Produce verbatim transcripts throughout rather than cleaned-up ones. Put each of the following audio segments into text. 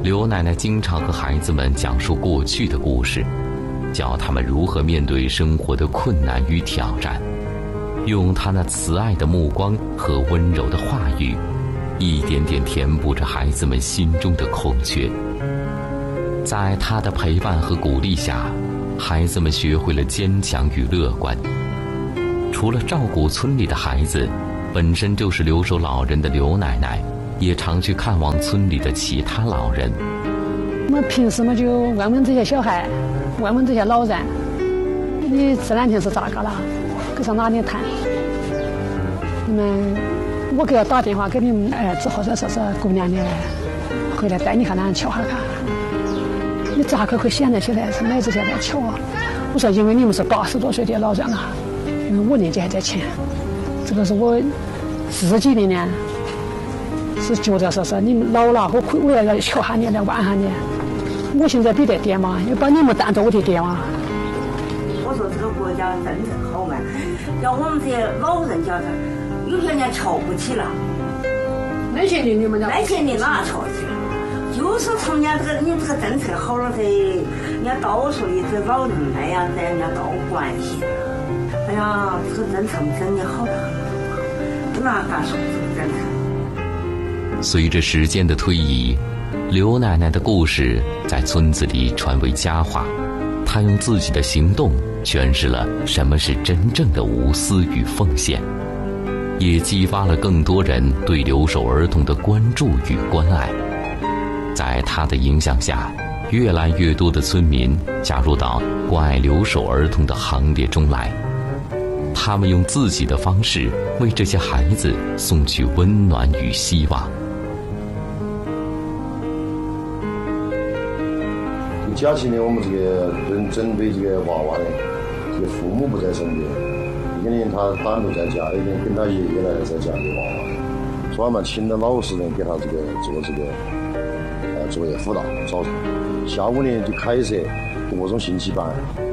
刘奶奶经常和孩子们讲述过去的故事，教他们如何面对生活的困难与挑战，用她那慈爱的目光和温柔的话语，一点点填补着孩子们心中的空缺。在她的陪伴和鼓励下，孩子们学会了坚强与乐观。除了照顾村里的孩子，本身就是留守老人的刘奶奶也常去看望村里的其他老人。 我们平时嘛就问问这些小孩，问问这些老人，你这两天是咋个了？搁上哪里谈？你们，我给他打电话给你们儿子或者说是姑娘的，回来带你看咱瞧下看。你咋个会现在现在是哪子现在瞧啊？我说因为你们是八十多岁的老人了，因为我年纪还在前，这个是我自己的呢。是觉得说是你们老了，我我要要瞧下你来玩下你。我现在比得爹嘛，要把你们当做我的爹嘛。 我说这个国家政策好嘛，要我们这些老人家的，有些人瞧不起了。 那些年你们那些年哪瞧起了？就是从人家这个你这个政策好了噻，人家到处的这老人那样子，人家都关心。哎呀，这个政策真的好得很，哪敢说这个政策？ 随着时间的推移，刘奶奶的故事在村子里传为佳话。她用自己的行动诠释了什么是真正的无私与奉献，也激发了更多人对留守儿童的关注与关爱。在她的影响下，越来越多的村民加入到关爱留守儿童的行列中来。他们用自己的方式为这些孩子送去温暖与希望。 假期呢，我们这个准准备这个娃娃呢，这个父母不在身边，一个人他单独在家，一个人跟他爷爷奶奶在家里娃娃，所以嘛，请了老师呢给他这个做这个呃作业辅导，早上下午呢就开设各种兴趣班。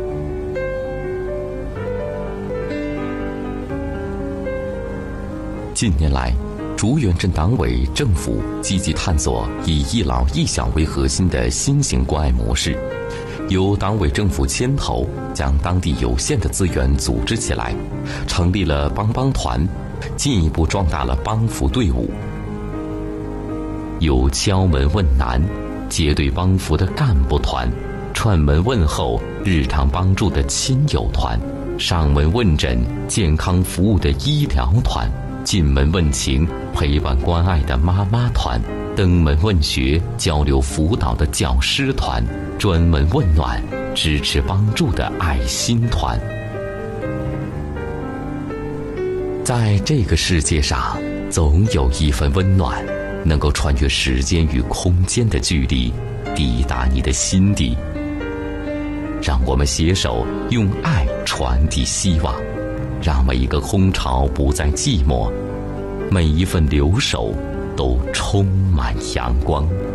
近年来，竹园镇党委政府积极探索以一老一小为核心的新型关爱模式，由党委政府牵头，将当地有限的资源组织起来，成立了帮帮团，进一步壮大了帮扶队伍。有敲门问难、结对帮扶的干部团，串门问候、日常帮助的亲友团，上门问诊、健康服务的医疗团，进门问情、陪伴关爱的妈妈团，登门问学、交流辅导的教师团，专门问暖、支持帮助的爱心团。在这个世界上，总有一份温暖，能够穿越时间与空间的距离，抵达你的心底。让我们携手用爱传递希望，让每一个空巢不再寂寞，每一份留守都充满阳光。